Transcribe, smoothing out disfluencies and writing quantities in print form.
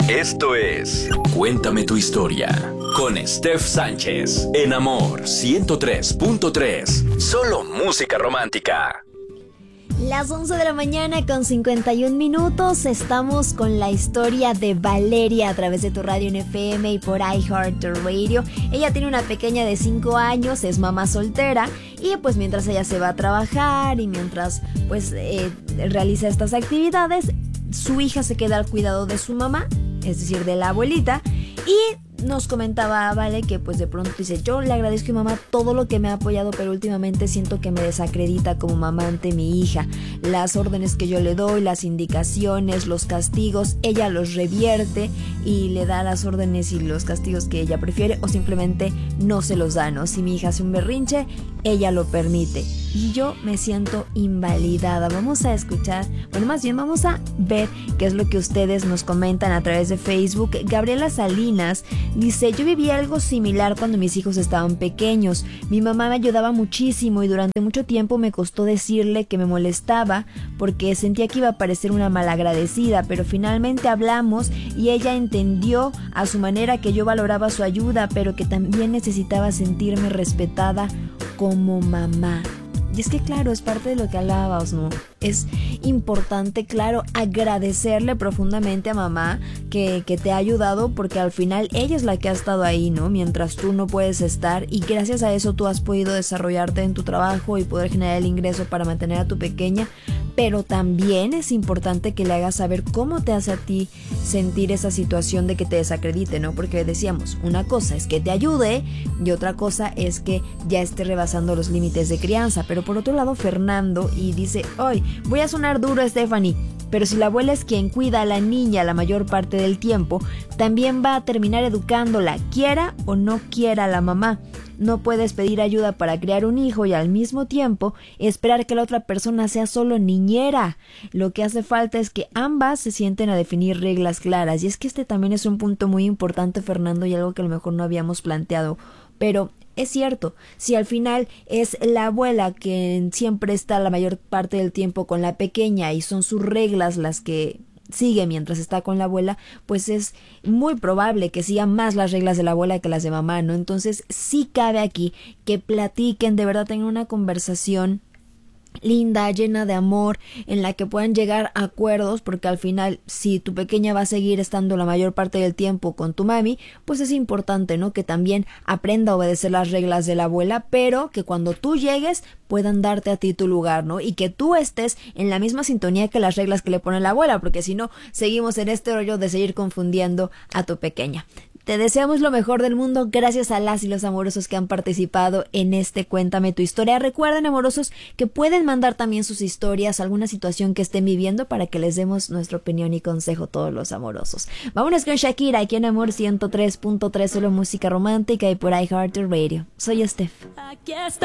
Esto es Cuéntame tu historia con Steph Sánchez en Amor 103.3. Solo música romántica. Las 11 de la mañana con 51 minutos. Estamos con la historia de Valeria a través de tu radio en FM y por iHeartRadio. Ella tiene una pequeña de 5 años, es mamá soltera y pues mientras ella se va a trabajar y mientras pues realiza estas actividades, su hija se queda al cuidado de su mamá, es decir, de la abuelita, y nos comentaba Vale que pues de pronto dice: yo le agradezco a mi mamá todo lo que me ha apoyado, pero últimamente siento que me desacredita como mamá ante mi hija. Las órdenes que yo le doy, las indicaciones, los castigos, ella los revierte y le da las órdenes y los castigos que ella prefiere, o simplemente no se los da, ¿no? Si mi hija hace un berrinche, ella lo permite y yo me siento invalidada. Vamos a escuchar, bueno, más bien vamos a ver qué es lo que ustedes nos comentan a través de Facebook. Gabriela Salinas dice: yo viví algo similar cuando mis hijos estaban pequeños. Mi mamá me ayudaba muchísimo y durante mucho tiempo me costó decirle que me molestaba porque sentía que iba a parecer una malagradecida, pero finalmente hablamos y ella entendió a su manera que yo valoraba su ayuda, pero que también necesitaba sentirme respetada como mamá. Y es que claro, es parte de lo que hablabas, ¿no? Es importante, claro, agradecerle profundamente a mamá que te ha ayudado, porque al final ella es la que ha estado ahí, ¿no? Mientras tú no puedes estar, y gracias a eso tú has podido desarrollarte en tu trabajo y poder generar el ingreso para mantener a tu pequeña. Pero también es importante que le hagas saber cómo te hace a ti sentir esa situación de que te desacredite, ¿no? Porque decíamos, una cosa es que te ayude y otra cosa es que ya esté rebasando los límites de crianza. Pero por otro lado, Fernando y dice: hoy voy a sonar duro, Stephanie, pero si la abuela es quien cuida a la niña la mayor parte del tiempo, también va a terminar educándola, quiera o no quiera la mamá. No puedes pedir ayuda para criar un hijo y al mismo tiempo esperar que la otra persona sea solo niñera. Lo que hace falta es que ambas se sienten a definir reglas claras. Y es que este también es un punto muy importante, Fernando, y algo que a lo mejor no habíamos planteado. Pero es cierto, si al final es la abuela que siempre está la mayor parte del tiempo con la pequeña y son sus reglas las que sigue mientras está con la abuela, pues es muy probable que sigan más las reglas de la abuela que las de mamá, ¿no? Entonces sí cabe aquí que platiquen, de verdad tengan una conversación linda, llena de amor, en la que puedan llegar a acuerdos, porque al final, si tu pequeña va a seguir estando la mayor parte del tiempo con tu mami, pues es importante, ¿no? Que también aprenda a obedecer las reglas de la abuela, pero que cuando tú llegues puedan darte a ti tu lugar, ¿no? Y que tú estés en la misma sintonía que las reglas que le pone la abuela, porque si no, seguimos en este rollo de seguir confundiendo a tu pequeña. Te deseamos lo mejor del mundo. Gracias a las y los amorosos que han participado en este Cuéntame tu historia. Recuerden, amorosos, que pueden mandar también sus historias, alguna situación que estén viviendo, para que les demos nuestra opinión y consejo todos los amorosos. Vámonos con Shakira aquí en Amor 103.3, solo música romántica y por iHeartRadio. Soy Steph. Aquí está.